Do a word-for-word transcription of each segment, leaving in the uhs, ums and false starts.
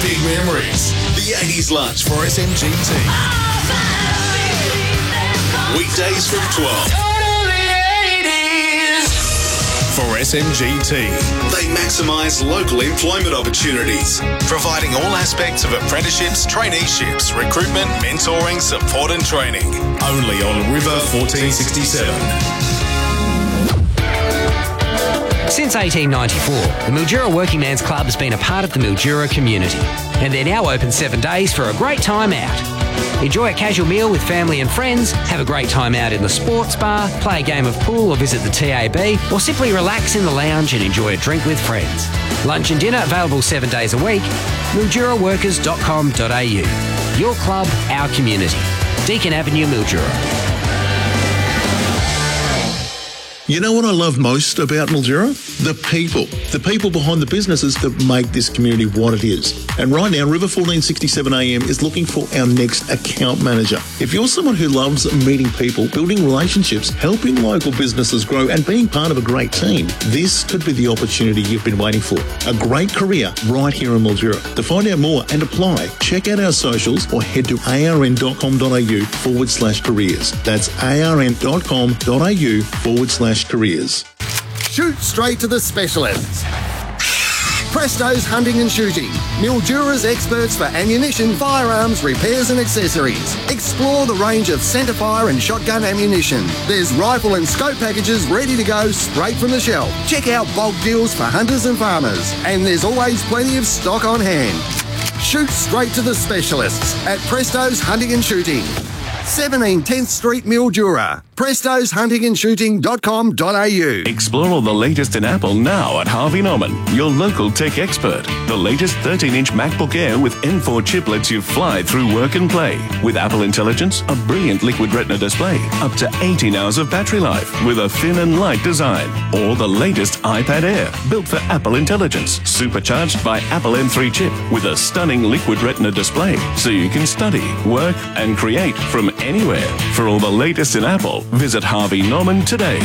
Big memories. The eighties lunch for S M G T. Weekdays from twelve. For S M G T, they maximise local employment opportunities, providing all aspects of apprenticeships, traineeships, recruitment, mentoring, support and training. Only on River fourteen sixty-seven. Since eighteen ninety-four, the Mildura Working Man's Club has been a part of the Mildura community, and they're now open seven days for a great time out. Enjoy a casual meal with family and friends, have a great time out in the sports bar, play a game of pool or visit the T A B, or simply relax in the lounge and enjoy a drink with friends. Lunch and dinner available seven days a week. mildura workers dot com dot a u. Your club, our community. Deakin Avenue, Mildura. You know what I love most about Mildura? The people. The people behind the businesses that make this community what it is. And right now, River fourteen sixty-seven A M is looking for our next account manager. If you're someone who loves meeting people, building relationships, helping local businesses grow and being part of a great team, this could be the opportunity you've been waiting for. A great career right here in Mildura. To find out more and apply, check out our socials or head to arn.com.au forward slash careers. That's arn.com.au forward slash careers. Shoot straight to the specialists. Presto's Hunting and Shooting. Mildura's experts for ammunition, firearms, repairs and accessories. Explore the range of centerfire and shotgun ammunition. There's rifle and scope packages ready to go straight from the shelf. Check out bulk deals for hunters and farmers. And there's always plenty of stock on hand. Shoot straight to the specialists at Presto's Hunting and Shooting. seventeen tenth Street, Mildura. prestos hunting and shooting dot com dot a u. Explore all the latest in Apple now at Harvey Norman, your local tech expert. The latest thirteen inch MacBook Air with M four chip lets you fly through work and play. With Apple Intelligence, a brilliant liquid retina display, up to eighteen hours of battery life with a thin and light design. Or the latest iPad Air, built for Apple Intelligence, supercharged by Apple M three chip with a stunning liquid retina display, so you can study, work and create from anywhere. For all the latest in Apple, visit Harvey Norman today.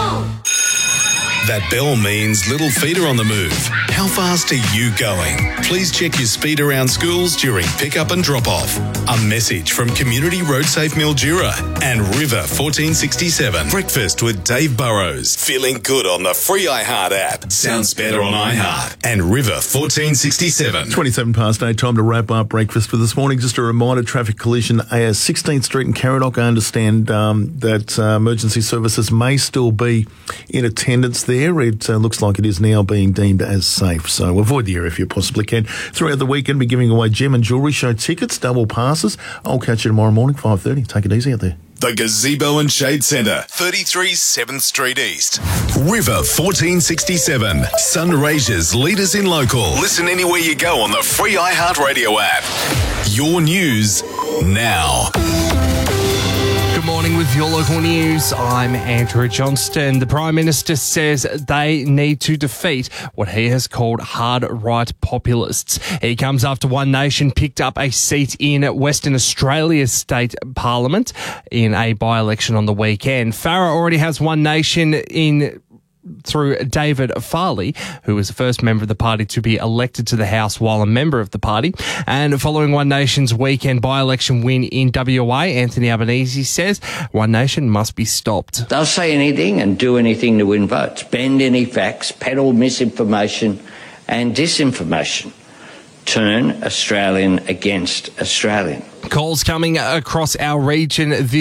That bell means little feet are on the move. How fast are you going? Please check your speed around schools during pick-up and drop-off. A message from Community Road Safe Mildura and River fourteen sixty-seven. Breakfast with Dave Burrows. Feeling good on the free iHeart app. Sounds better on iHeart. And River fourteen sixty-seven. twenty-seven past eight, time to wrap up breakfast for this morning. Just a reminder, traffic collision at sixteenth Street in Karadoc. I understand um, that uh, emergency services may still be in attendance there. It uh, looks like it is now being deemed as safe, so avoid the area if you possibly can. Throughout the weekend, we're giving away gem and jewellery show tickets, double passes. I'll catch you tomorrow morning, five thirty. Take it easy out there. The Gazebo and Shade Centre, thirty-three seventh Street East. River fourteen sixty-seven. Sunraysia's leaders in local. Listen anywhere you go on the free iHeart Radio app. Your news now. Good morning with your local news. I'm Andrew Johnston. The Prime Minister says they need to defeat what he has called hard-right populists. He comes after One Nation picked up a seat in Western Australia's state parliament in a by-election on the weekend. Farah already has One Nation in through David Farley, who was the first member of the party to be elected to the House while a member of the party. And following One Nation's weekend by-election win in W A, Anthony Albanese says One Nation must be stopped. They'll say anything and do anything to win votes, bend any facts, peddle misinformation and disinformation, turn Australian against Australian. Calls coming across our region this